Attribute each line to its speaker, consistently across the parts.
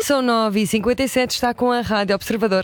Speaker 1: São 9h57, está com a Rádio Observador.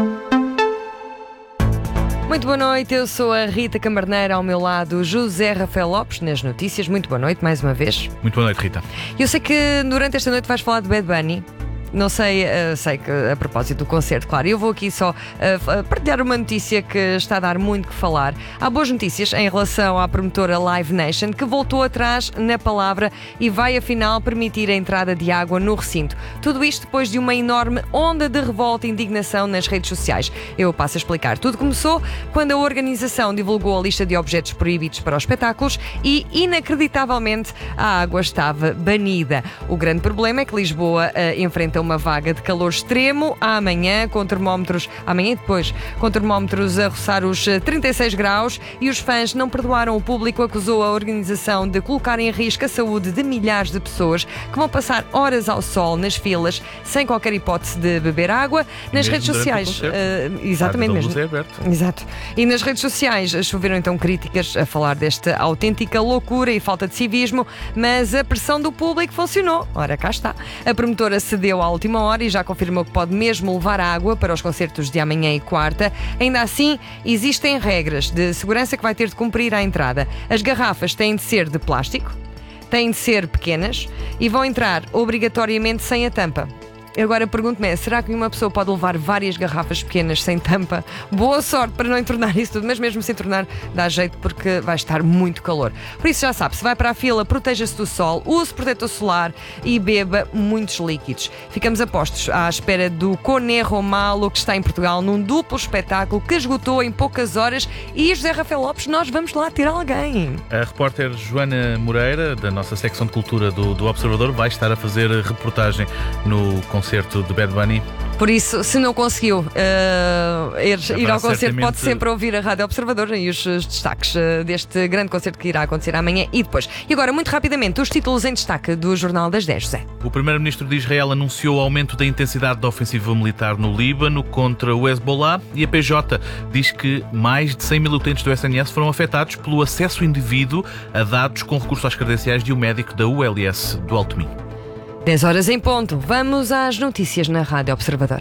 Speaker 1: Muito boa noite, eu sou a Rita Camarneira, ao meu lado José Rafael Lopes, nas notícias. Muito boa noite, mais uma vez.
Speaker 2: Muito boa noite, Rita.
Speaker 1: Eu sei que durante esta noite vais falar de Bad Bunny. Não sei, sei que a propósito do concerto, claro. Eu vou aqui só partilhar uma notícia que está a dar muito que falar. Há boas notícias em relação à promotora Live Nation, que voltou atrás na palavra e vai afinal permitir a entrada de água no recinto. Tudo isto depois de uma enorme onda de revolta e indignação nas redes sociais. Eu passo a explicar. Tudo começou quando a organização divulgou a lista de objetos proibidos para os espetáculos e, inacreditavelmente, a água estava banida. O grande problema é que Lisboa enfrenta uma vaga de calor extremo amanhã, com termómetros amanhã e depois, com termómetros a roçar os 36 graus, e os fãs não perdoaram. O público acusou a organização de colocar em risco a saúde de milhares de pessoas que vão passar horas ao sol nas filas sem qualquer hipótese de beber água. Nas redes sociais, exatamente mesmo. Exato. E nas redes sociais choveram então críticas a falar desta autêntica loucura e falta de civismo, mas a pressão do público funcionou. Ora, cá está. A promotora cedeu à última hora e já confirmou que pode mesmo levar água para os concertos de amanhã e quarta. Ainda assim, existem regras de segurança que vai ter de cumprir à entrada. As garrafas têm de ser de plástico, têm de ser pequenas e vão entrar obrigatoriamente sem a tampa. Agora pergunto-me, será que uma pessoa pode levar várias garrafas pequenas sem tampa? Boa sorte para não entornar isso tudo, mas mesmo se entornar dá jeito porque vai estar muito calor. Por isso já sabe, se vai para a fila, proteja-se do sol, use protetor solar e beba muitos líquidos. Ficamos a postos à espera do Conejo Malo, que está em Portugal num duplo espetáculo que esgotou em poucas horas, e José Rafael Lopes, nós vamos lá ter alguém.
Speaker 2: A repórter Joana Moreira, da nossa secção de cultura do Observador, vai estar a fazer reportagem no concerto de Bad Bunny.
Speaker 1: Por isso, se não conseguiu ir ao concerto, pode sempre ouvir a Rádio Observador e os destaques deste grande concerto que irá acontecer amanhã e depois. E agora, muito rapidamente, os títulos em destaque do Jornal das 10, José.
Speaker 2: O primeiro-ministro de Israel anunciou o aumento da intensidade da ofensiva militar no Líbano contra o Hezbollah, e a PJ diz que mais de 100 mil utentes do SNS foram afetados pelo acesso indevido a dados com recurso às credenciais de um médico da ULS do Alto Minho.
Speaker 1: 10 horas em ponto. Vamos às notícias na Rádio Observador.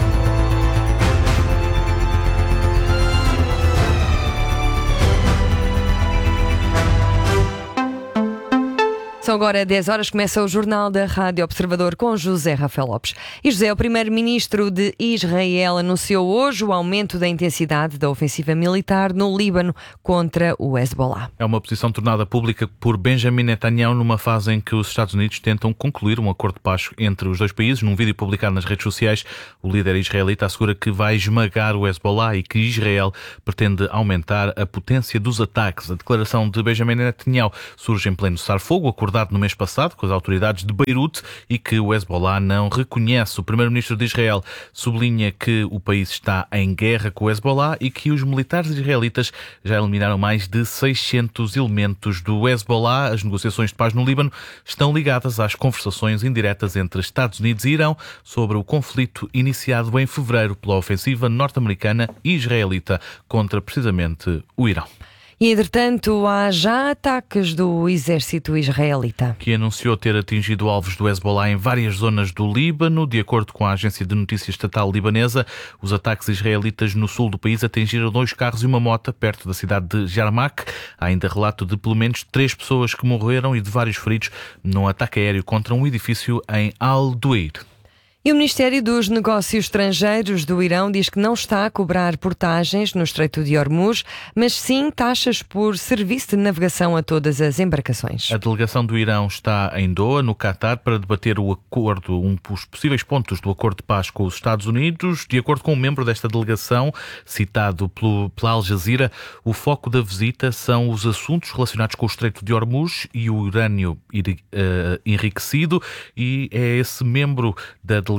Speaker 1: São agora 10 horas, começa o Jornal da Rádio Observador com José Rafael Lopes. E José, o primeiro-ministro de Israel anunciou hoje o aumento da intensidade da ofensiva militar no Líbano contra o Hezbollah.
Speaker 2: É uma posição tornada pública por Benjamin Netanyahu numa fase em que os Estados Unidos tentam concluir um acordo de paz entre os dois países. Num vídeo publicado nas redes sociais, o líder israelita assegura que vai esmagar o Hezbollah e que Israel pretende aumentar a potência dos ataques. A declaração de Benjamin Netanyahu surge em pleno cessar-fogo, acordado no mês passado com as autoridades de Beirute, e que o Hezbollah não reconhece. O primeiro-ministro de Israel sublinha que o país está em guerra com o Hezbollah e que os militares israelitas já eliminaram mais de 600 elementos do Hezbollah. As negociações de paz no Líbano estão ligadas às conversações indiretas entre Estados Unidos e Irão sobre o conflito iniciado em fevereiro pela ofensiva norte-americana e israelita contra precisamente o Irão.
Speaker 1: E, entretanto, há já ataques do exército israelita,
Speaker 2: que anunciou ter atingido alvos do Hezbollah em várias zonas do Líbano. De acordo com a agência de notícias estatal libanesa, os ataques israelitas no sul do país atingiram 2 carros e uma moto perto da cidade de Jarmak. Há ainda relato de pelo menos 3 pessoas que morreram e de vários feridos num ataque aéreo contra um edifício em Al-Duair.
Speaker 1: E o Ministério dos Negócios Estrangeiros do Irão diz que não está a cobrar portagens no Estreito de Hormuz, mas sim taxas por serviço de navegação a todas as embarcações.
Speaker 2: A delegação do Irão está em Doha, no Catar, para debater o acordo, os possíveis pontos do acordo de paz com os Estados Unidos. De acordo com um membro desta delegação, citado pela Al Jazeera, o foco da visita são os assuntos relacionados com o Estreito de Hormuz e o urânio enriquecido, e é esse membro da delegação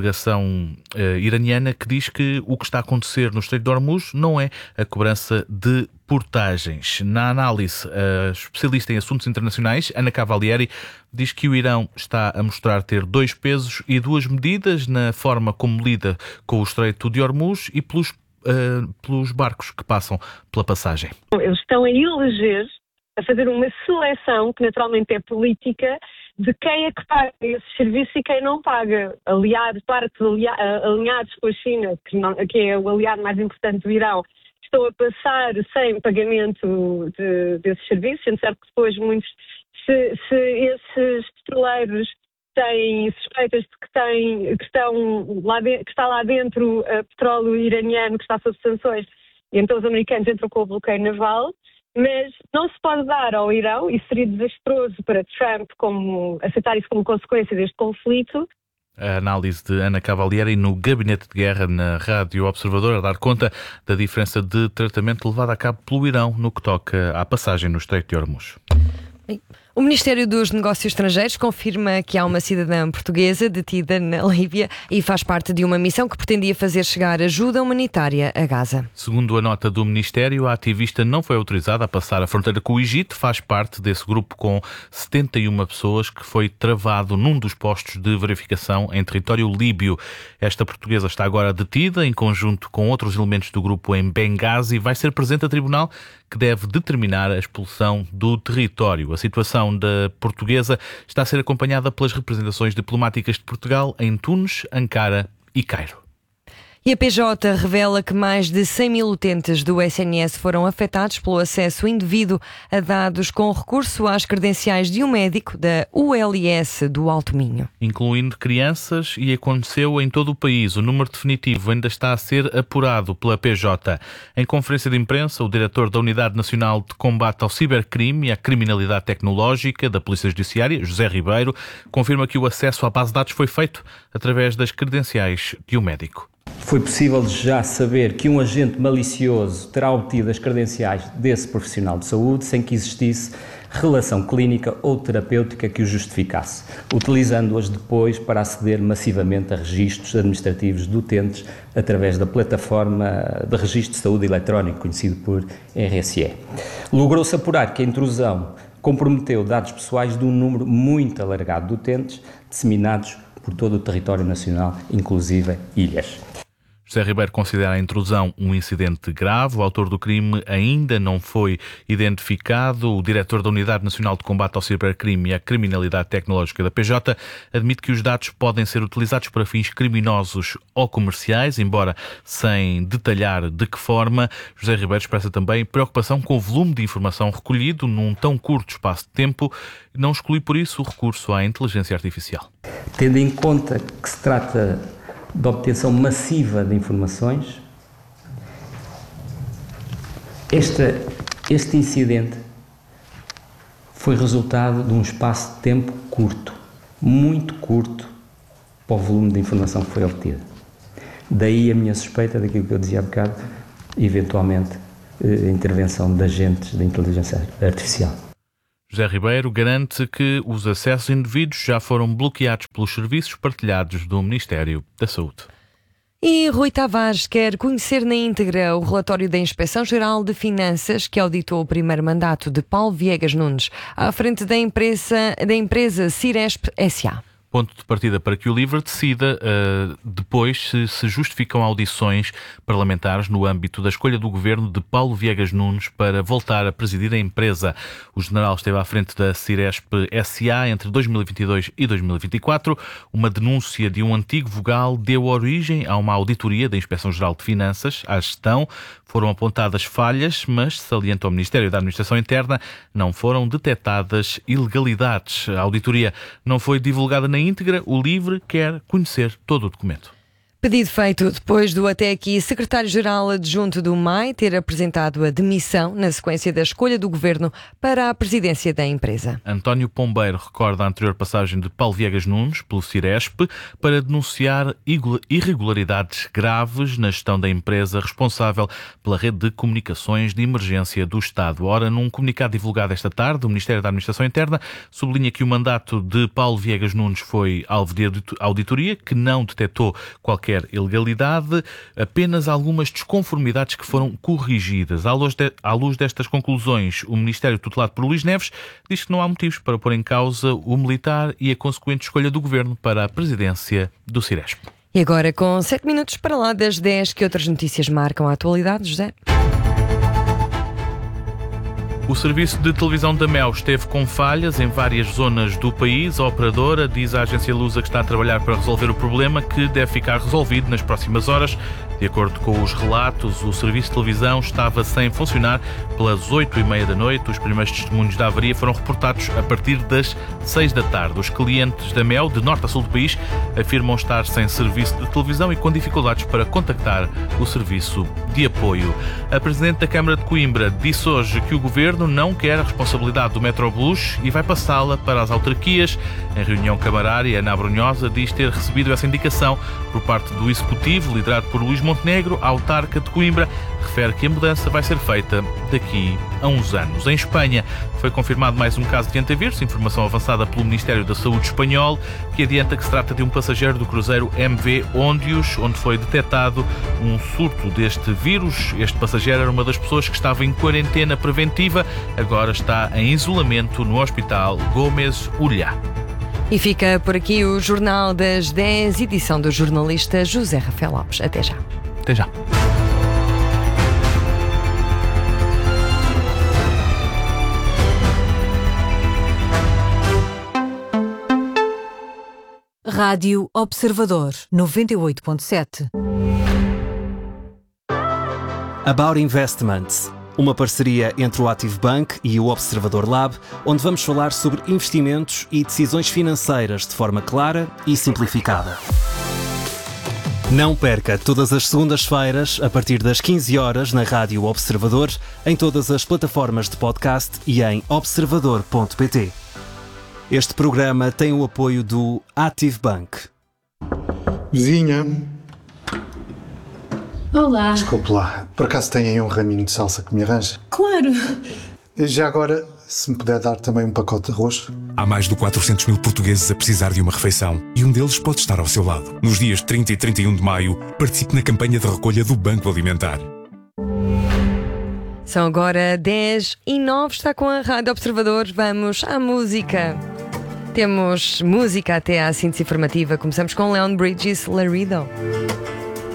Speaker 2: iraniana que diz que o que está a acontecer no Estreito de Hormuz não é a cobrança de portagens. Na análise, a especialista em assuntos internacionais, Ana Cavalieri, diz que o Irão está a mostrar ter 2 pesos e 2 medidas na forma como lida com o Estreito de Hormuz e pelos barcos que passam pela passagem.
Speaker 3: Eles estão a eleger a fazer uma seleção, que naturalmente é política, de quem é que paga esse serviço e quem não paga. Alinhados com a China, que é o aliado mais importante do Irão, estão a passar sem pagamento desses serviços, sendo certo que depois muitos, se esses petroleiros têm suspeitas de que está lá dentro petróleo iraniano que está sob sanções, e então os americanos entram com o bloqueio naval, mas não se pode dar ao Irão, e seria desastroso para Trump aceitar isso como consequência deste conflito.
Speaker 2: A análise de Ana Cavalieri no Gabinete de Guerra na Rádio Observador, a dar conta da diferença de tratamento levado a cabo pelo Irão no que toca à passagem no Estreito de Hormuz.
Speaker 1: O Ministério dos Negócios Estrangeiros confirma que há uma cidadã portuguesa detida na Líbia e faz parte de uma missão que pretendia fazer chegar ajuda humanitária a Gaza.
Speaker 2: Segundo a nota do Ministério, a ativista não foi autorizada a passar a fronteira com o Egito, faz parte desse grupo com 71 pessoas que foi travado num dos postos de verificação em território líbio. Esta portuguesa está agora detida em conjunto com outros elementos do grupo em Benghazi e vai ser presente a tribunal que deve determinar a expulsão do território. A situação da portuguesa está a ser acompanhada pelas representações diplomáticas de Portugal em Tunes, Ankara e Cairo.
Speaker 1: E a PJ revela que mais de 100 mil utentes do SNS foram afetados pelo acesso indevido a dados com recurso às credenciais de um médico da ULS do Alto Minho.
Speaker 2: Incluindo crianças, e aconteceu em todo o país. O número definitivo ainda está a ser apurado pela PJ. Em conferência de imprensa, o diretor da Unidade Nacional de Combate ao Cibercrime e à Criminalidade Tecnológica da Polícia Judiciária, José Ribeiro, confirma que o acesso à base de dados foi feito através das credenciais de um médico.
Speaker 4: Foi possível já saber que um agente malicioso terá obtido as credenciais desse profissional de saúde sem que existisse relação clínica ou terapêutica que o justificasse, utilizando-as depois para aceder massivamente a registros administrativos de utentes através da plataforma de registro de saúde eletrónico, conhecido por RSE. Logrou-se apurar que a intrusão comprometeu dados pessoais de um número muito alargado de utentes, disseminados por todo o território nacional, inclusive ilhas.
Speaker 2: José Ribeiro considera a intrusão um incidente grave. O autor do crime ainda não foi identificado. O diretor da Unidade Nacional de Combate ao Cibercrime e à Criminalidade Tecnológica da PJ admite que os dados podem ser utilizados para fins criminosos ou comerciais, embora sem detalhar de que forma. José Ribeiro expressa também preocupação com o volume de informação recolhido num tão curto espaço de tempo e não exclui por isso o recurso à inteligência artificial.
Speaker 4: Tendo em conta que se trata de obtenção massiva de informações, este incidente foi resultado de um espaço de tempo curto, muito curto, para o volume de informação que foi obtida. Daí a minha suspeita daquilo que eu dizia há bocado, eventualmente a intervenção de agentes de inteligência artificial.
Speaker 2: José Ribeiro garante que os acessos indevidos já foram bloqueados pelos serviços partilhados do Ministério da Saúde.
Speaker 1: E Rui Tavares quer conhecer na íntegra o relatório da Inspeção-Geral de Finanças que auditou o primeiro mandato de Paulo Viegas Nunes à frente da empresa Ciresp S.A.
Speaker 2: Ponto de partida para que o LIVRE decida depois se justificam audições parlamentares no âmbito da escolha do governo de Paulo Viegas Nunes para voltar a presidir a empresa. O general esteve à frente da Ciresp S.A. entre 2022 e 2024. Uma denúncia de um antigo vogal deu origem a uma auditoria da Inspeção-Geral de Finanças à gestão. Foram apontadas falhas, mas, salienta o Ministério da Administração Interna, não foram detectadas ilegalidades. A auditoria não foi divulgada na íntegra. O LIVRE quer conhecer todo o documento.
Speaker 1: Pedido feito depois do até aqui secretário-geral adjunto do MAI ter apresentado a demissão na sequência da escolha do governo para a presidência da empresa.
Speaker 2: António Pombeiro recorda a anterior passagem de Paulo Viegas Nunes pelo Ciresp para denunciar irregularidades graves na gestão da empresa responsável pela rede de comunicações de emergência do Estado. Ora, num comunicado divulgado esta tarde, o Ministério da Administração Interna sublinha que o mandato de Paulo Viegas Nunes foi alvo de auditoria que não detectou qualquer ilegalidade, apenas algumas desconformidades que foram corrigidas. À luz destas conclusões, o Ministério tutelado por Luís Neves diz que não há motivos para pôr em causa o militar e a consequente escolha do governo para a presidência do Ciresp.
Speaker 1: E agora, com 7 minutos para lá das 10, que outras notícias marcam a atualidade, José?
Speaker 2: O serviço de televisão da Mel esteve com falhas em várias zonas do país. A operadora diz à agência Lusa que está a trabalhar para resolver o problema, que deve ficar resolvido nas próximas horas. De acordo com os relatos, o serviço de televisão estava sem funcionar pelas 8h30 da noite. Os primeiros testemunhos da avaria foram reportados a partir das 6 da tarde. Os clientes da Mel, de norte a sul do país, afirmam estar sem serviço de televisão e com dificuldades para contactar o serviço de apoio. A Presidente da Câmara de Coimbra disse hoje que o Governo não quer a responsabilidade do Metrobus e vai passá-la para as autarquias. Em reunião camarária, Ana Abrunhosa diz ter recebido essa indicação por parte do Executivo, liderado por Luís Montenegro. A autarca de Coimbra refere que a mudança vai ser feita daqui a uns anos. Em Espanha, foi confirmado mais um caso de antavírus, informação avançada pelo Ministério da Saúde espanhol, que adianta que se trata de um passageiro do cruzeiro MV Ondius, onde foi detectado um surto deste vírus. Este passageiro era uma das pessoas que estava em quarentena preventiva, agora está em isolamento no Hospital Gómez Ullá.
Speaker 1: E fica por aqui o Jornal das 10, edição do jornalista José Rafael Lopes. Até já.
Speaker 2: Até já.
Speaker 5: Rádio Observador 98.7.
Speaker 6: About Investments, uma parceria entre o Active Bank e o Observador Lab, onde vamos falar sobre investimentos e decisões financeiras de forma clara e simplificada. Não perca todas as segundas-feiras, a partir das 15 horas, na Rádio Observador, em todas as plataformas de podcast e em observador.pt. Este programa tem o apoio do Active Bank.
Speaker 7: Vizinha.
Speaker 8: Olá.
Speaker 7: Desculpe lá, por acaso tem aí um raminho de salsa que me arranja?
Speaker 8: Claro.
Speaker 7: Já agora, se me puder dar também um pacote de arroz.
Speaker 9: Há mais de 400 mil portugueses a precisar de uma refeição e um deles pode estar ao seu lado. Nos dias 30 e 31 de maio, participe na campanha de recolha do Banco Alimentar.
Speaker 1: São agora 10h09, está com a Rádio Observador. Vamos à música. Temos música até à síntese informativa. Começamos com Leon Bridges, Laredo.